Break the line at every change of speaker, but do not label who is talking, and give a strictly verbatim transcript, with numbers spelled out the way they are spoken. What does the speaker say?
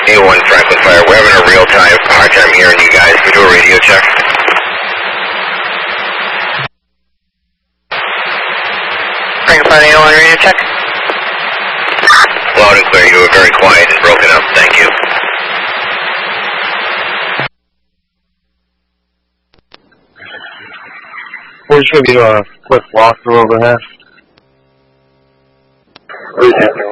A one Franklin Fire. We're having a real-time, hard time hearing you guys. Can we do a radio check?
Franklin Fire A one radio check.
Loud and clear. You were very quiet and broken up. Thank you.
We're just going to do a quick walkthrough over here.